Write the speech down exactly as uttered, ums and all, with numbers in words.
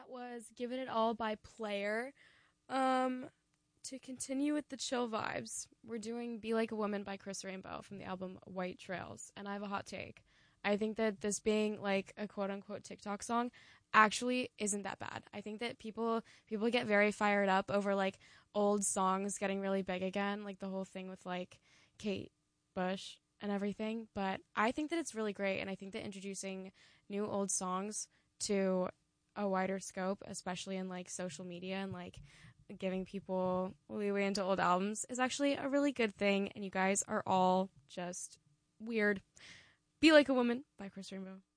was Give It All by Player. Um, to continue with the chill vibes, we're doing Be Like a Woman by Chris Rainbow from the album White Trails. And I have a hot take. I think that this being like a quote unquote TikTok song actually isn't that bad. I think that people people get very fired up over like old songs getting really big again, like the whole thing with like Kate Bush and everything. But I think that it's really great, and I think that introducing new old songs to a wider scope, especially in like social media and like giving people leeway into old albums, is actually a really good thing. And you guys are all just weird. Be Like a Woman by Chris Rainbow.